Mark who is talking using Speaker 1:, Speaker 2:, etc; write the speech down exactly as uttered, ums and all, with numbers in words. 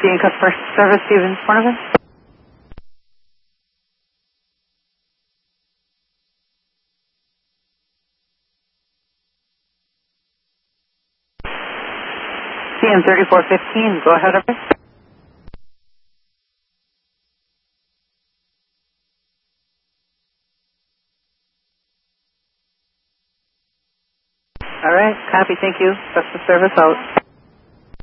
Speaker 1: and Customer Service, Steven Swarnovan. C M thirty-four fifteen, go ahead, over. All right, copy, thank you. Customer Service out.